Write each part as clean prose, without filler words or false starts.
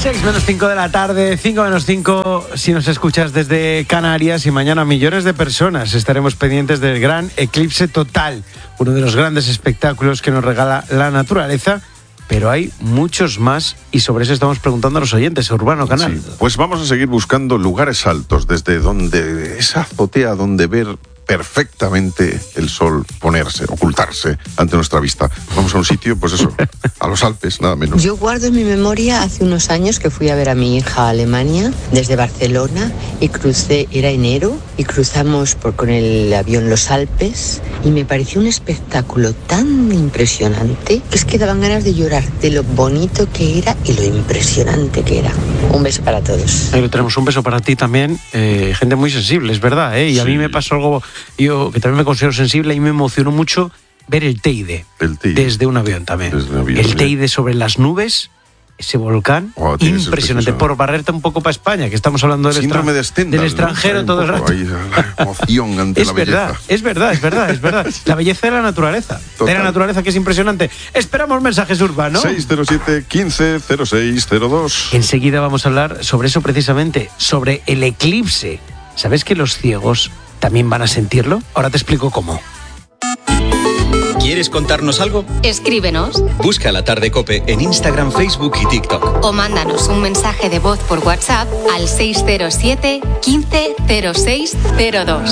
6 menos 5 de la tarde, 5 menos 5 si nos escuchas desde Canarias, y mañana millones de personas estaremos pendientes del gran eclipse total, uno de los grandes espectáculos que nos regala la naturaleza. Pero hay muchos más y sobre eso estamos preguntando a los oyentes. Urbano Canal. Sí, pues vamos a seguir buscando lugares altos, desde donde esa azotea donde ver perfectamente el sol ponerse, ocultarse ante nuestra vista. Vamos a un sitio, pues eso, a los Alpes, nada menos. Yo guardo en mi memoria hace unos años que fui a ver a mi hija a Alemania desde Barcelona y crucé, era enero, y cruzamos con el avión los Alpes y me pareció un espectáculo tan impresionante que es que daban ganas de llorar de lo bonito que era y lo impresionante que era. Un beso para todos. Ahí tenemos un beso para ti también, gente muy sensible, es verdad, ¿eh? Y sí. A mí me pasó algo, yo que también me considero sensible y me emocionó mucho ver el Teide. Desde un avión también. El Teide sobre las nubes, ese volcán, impresionante. Por barrerte un poco para España, que estamos hablando del extranjero, ¿no? Todo el rato. Ahí, la emoción ante la belleza. Es verdad. La belleza de la naturaleza. Total. De la naturaleza, que es impresionante. Esperamos mensajes urbanos. 607 15 0602. Enseguida vamos a hablar sobre eso precisamente, sobre el eclipse. ¿Sabes que los ciegos también van a sentirlo? Ahora te explico cómo. ¿Quieres contarnos algo? Escríbenos. Busca La Tarde COPE en Instagram, Facebook y TikTok. O mándanos un mensaje de voz por WhatsApp al 607 15 0602.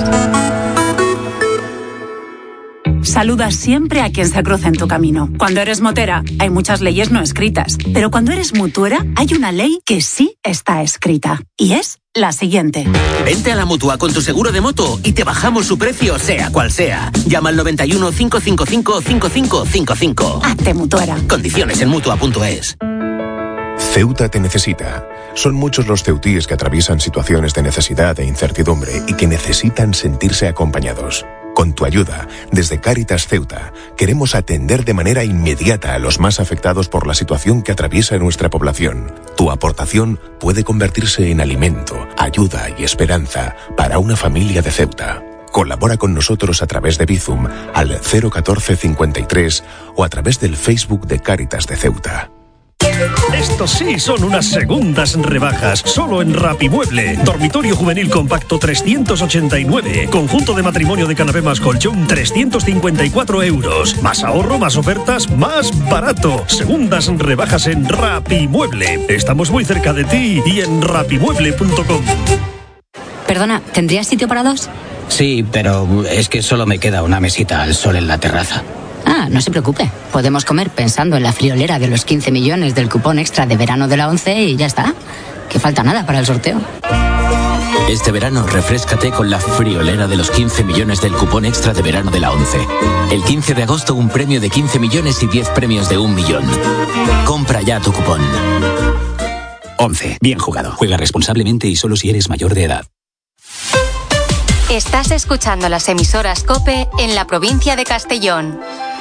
Saluda siempre a quien se cruza en tu camino. Cuando eres motera, hay muchas leyes no escritas. Pero cuando eres mutuera, hay una ley que sí está escrita. Y es la siguiente. Vente a la Mutua con tu seguro de moto y te bajamos su precio, sea cual sea. Llama al 91 555 5555. Hazte mutuera. Condiciones en Mutua.es. Ceuta te necesita. Son muchos los ceutíes que atraviesan situaciones de necesidad e incertidumbre y que necesitan sentirse acompañados. Con tu ayuda, desde Cáritas Ceuta, queremos atender de manera inmediata a los más afectados por la situación que atraviesa nuestra población. Tu aportación puede convertirse en alimento, ayuda y esperanza para una familia de Ceuta. Colabora con nosotros a través de Bizum al 01453 o a través del Facebook de Cáritas de Ceuta. Estos sí son unas segundas rebajas, solo en Rapimueble. Dormitorio juvenil compacto 389. Conjunto de matrimonio de canapé más colchón 354 euros. Más ahorro, más ofertas, más barato. Segundas rebajas en Rapimueble. Estamos muy cerca de ti y en rapimueble.com. Perdona, ¿tendrías sitio para dos? Sí, pero es que solo me queda una mesita al sol en la terraza. Ah, no se preocupe. Podemos comer pensando en la friolera de los 15 millones del cupón extra de verano de la 11 y ya está. Que falta nada para el sorteo. Este verano refréscate con la friolera de los 15 millones del cupón extra de verano de la 11. El 15 de agosto un premio de 15 millones y 10 premios de 1 millón. Compra ya tu cupón. 11. Bien jugado. Juega responsablemente y solo si eres mayor de edad. Estás escuchando las emisoras COPE en la provincia de Castellón.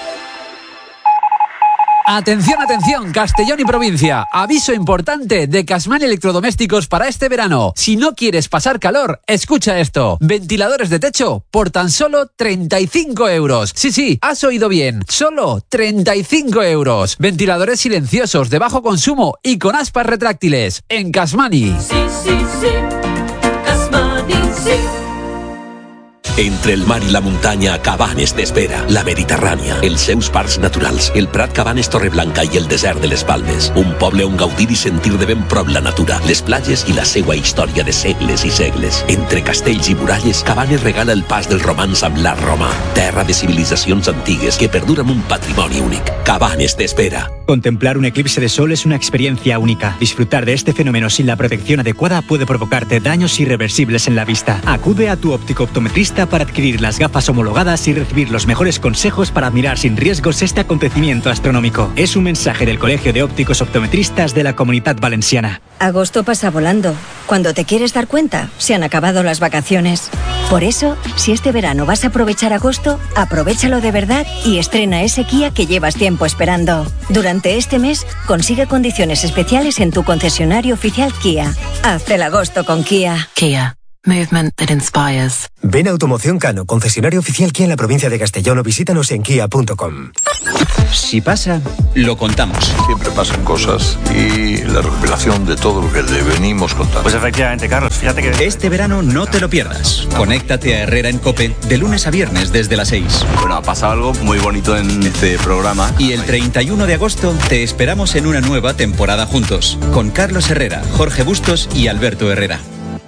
Atención, atención, Castellón y provincia. Aviso importante de Casmani Electrodomésticos para este verano. Si no quieres pasar calor, escucha esto. Ventiladores de techo por tan solo 35 euros. Sí, has oído bien. Solo 35 euros. Ventiladores silenciosos de bajo consumo y con aspas retráctiles. En Casmani. Sí. Casmani, sí. Entre el mar i la muntanya, Cabanes t'espera. La Mediterrània, els seus parcs naturals, el Prat Cabanes Torreblanca i el desert de les Palmes. Un poble on gaudir i sentir de ben prop la natura, les platges i la seua història de segles i segles. Entre castells i muralles, Cabanes regala el pas del romans amb l'art romà. Terra de civilitzacions antigues que perduran un patrimoni únic. Cabanes t'espera. Contemplar un eclipse de sol es una experiencia única. Disfrutar de este fenómeno sin la protección adecuada puede provocarte daños irreversibles en la vista. Acude a tu óptico optometrista para adquirir las gafas homologadas y recibir los mejores consejos para admirar sin riesgos este acontecimiento astronómico. Es un mensaje del Colegio de Ópticos Optometristas de la Comunitat Valenciana. Agosto pasa volando. Cuando te quieres dar cuenta, se han acabado las vacaciones. Por eso, si este verano vas a aprovechar agosto, aprovéchalo de verdad y estrena ese Kia que llevas tiempo esperando. Durante este mes, consigue condiciones especiales en tu concesionario oficial Kia. Haz el agosto con Kia. Kia. Movement that inspires. Ven a Automoción Cano, concesionario oficial Kia en la provincia de Castellón, o visítanos en kia.com. Si pasa, lo contamos. Siempre pasan cosas y la recopilación de todo lo que le venimos contando. Pues efectivamente, Carlos, fíjate que... Este verano no te lo pierdas. Conéctate a Herrera en COPE de lunes a viernes desde las 6. Bueno, ha pasado algo muy bonito en este programa. Y el 31 de agosto te esperamos en una nueva temporada juntos, con Carlos Herrera, Jorge Bustos y Alberto Herrera.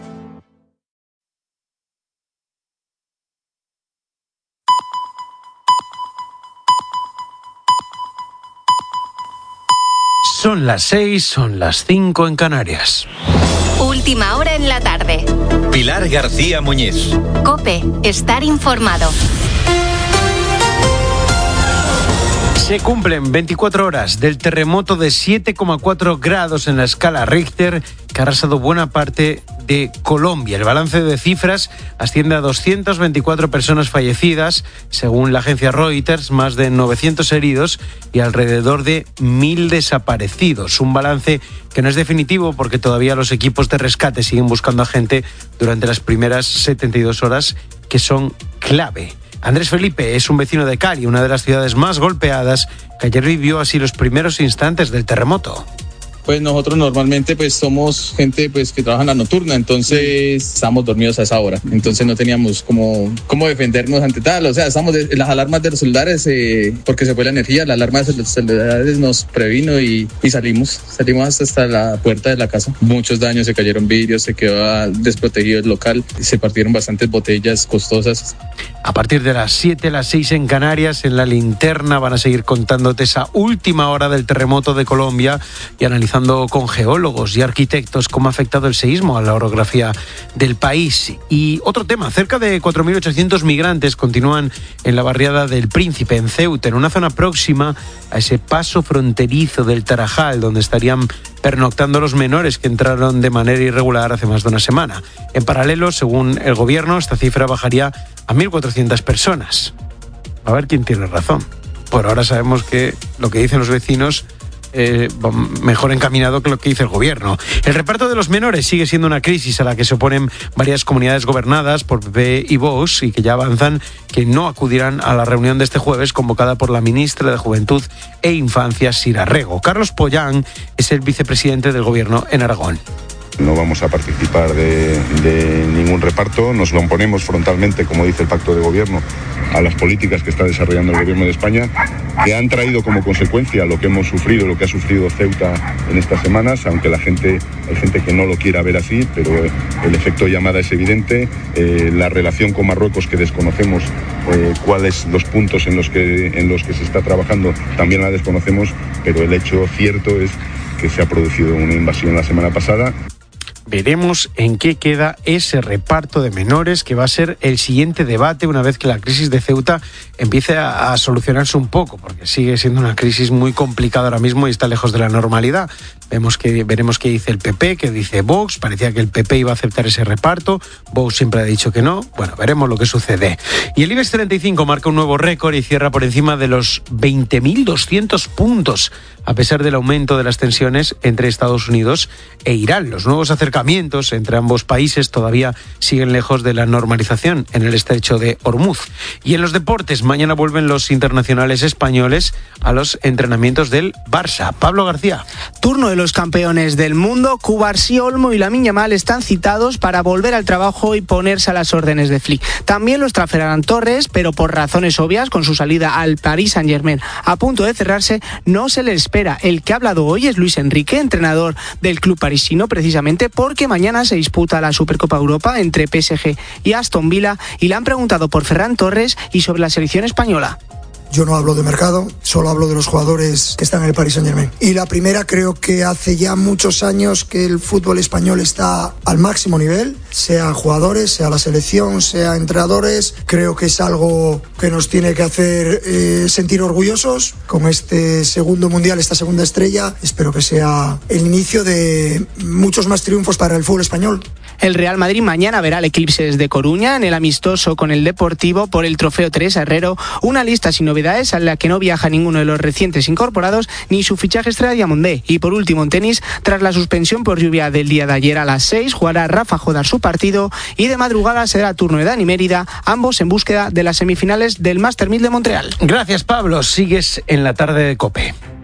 Son las 6, son las 5 en Canarias. Última hora en la tarde. Pilar García Muñiz. COPE, estar informado. Se cumplen 24 horas del terremoto de 7,4 grados en la escala Richter que ha arrasado buena parte de Colombia. El balance de cifras asciende a 224 personas fallecidas, según la agencia Reuters, más de 900 heridos y alrededor de 1.000 desaparecidos. Un balance que no es definitivo porque todavía los equipos de rescate siguen buscando a gente durante las primeras 72 horas, que son clave. Andrés Felipe es un vecino de Cali, una de las ciudades más golpeadas, que ayer vivió así los primeros instantes del terremoto. Pues nosotros normalmente pues somos gente pues que trabaja en la nocturna, entonces estamos dormidos a esa hora, entonces no teníamos cómo defendernos ante tal, o sea, estamos las alarmas de los celulares, porque se fue la energía, la alarma de los celulares nos previno y salimos hasta la puerta de la casa. Muchos daños, se cayeron vidrios, se quedó desprotegido el local, se partieron bastantes botellas costosas. A partir de las 7, las 6 en Canarias, en La Linterna van a seguir contándote esa última hora del terremoto de Colombia y analizando con geólogos y arquitectos cómo ha afectado el seísmo a la orografía del país. Y otro tema, cerca de 4.800 migrantes continúan en la barriada del Príncipe, en Ceuta, en una zona próxima a ese paso fronterizo del Tarajal, donde estarían pernoctando los menores que entraron de manera irregular hace más de una semana. En paralelo, según el gobierno, esta cifra bajaría a 1.400 personas. A ver quién tiene razón. Por ahora sabemos que lo que dicen los vecinos mejor encaminado que lo que dice el gobierno. El reparto de los menores sigue siendo una crisis a la que se oponen varias comunidades gobernadas por PP y Vox, y que ya avanzan que no acudirán a la reunión de este jueves convocada por la ministra de Juventud e Infancia, Sira Rego. Carlos Pollán es el vicepresidente del gobierno en Aragón. No vamos a participar de ningún reparto, nos lo oponemos frontalmente, como dice el pacto de gobierno, a las políticas que está desarrollando el gobierno de España, que han traído como consecuencia lo que hemos sufrido, lo que ha sufrido Ceuta en estas semanas, aunque hay gente que no lo quiera ver así, pero el efecto llamada es evidente. La relación con Marruecos, que desconocemos cuáles los puntos en los que se está trabajando, también la desconocemos, pero el hecho cierto es que se ha producido una invasión la semana pasada. Veremos en qué queda ese reparto de menores, que va a ser el siguiente debate una vez que la crisis de Ceuta empiece a solucionarse un poco, porque sigue siendo una crisis muy complicada ahora mismo y está lejos de la normalidad. Veremos qué dice el PP, qué dice Vox. Parecía que el PP iba a aceptar ese reparto. Vox siempre ha dicho que no. Bueno, veremos lo que sucede. Y el IBEX 35 marca un nuevo récord y cierra por encima de los 20.200 puntos, a pesar del aumento de las tensiones entre Estados Unidos e Irán. Los nuevos acercamientos entre ambos países todavía siguen lejos de la normalización en el estrecho de Hormuz. Y en los deportes, mañana vuelven los internacionales españoles a los entrenamientos del Barça. Pablo García. Turno de los campeones del mundo. Cubarsí, Olmo y Lamine Yamal están citados para volver al trabajo y ponerse a las órdenes de Flick. También los trae Ferran Torres, pero por razones obvias, con su salida al Paris Saint-Germain a punto de cerrarse, no se le espera. El que ha hablado hoy es Luis Enrique, entrenador del club parisino, precisamente porque mañana se disputa la Supercopa Europa entre PSG y Aston Villa, y le han preguntado por Ferran Torres y sobre la selección española. Yo no hablo de mercado, solo hablo de los jugadores que están en el Paris Saint-Germain. Y la primera, creo que hace ya muchos años que el fútbol español está al máximo nivel, sea jugadores, sea la selección, sea entrenadores. Creo que es algo que nos tiene que hacer sentir orgullosos con este segundo mundial, esta segunda estrella. Espero que sea el inicio de muchos más triunfos para el fútbol español. El Real Madrid mañana verá al Eclipses de Coruña en el amistoso con el Deportivo por el trofeo Teresa Herrero, una lista sin novedades a la que no viaja ninguno de los recientes incorporados ni su fichaje estrella Diamondé. Y por último en tenis, tras la suspensión por lluvia del día de ayer a las 6, jugará Rafa Jodar su partido y de madrugada será turno de Dani Mérida, ambos en búsqueda de las semifinales del Master 1000 de Montreal. Gracias, Pablo. Sigues en la tarde de COPE.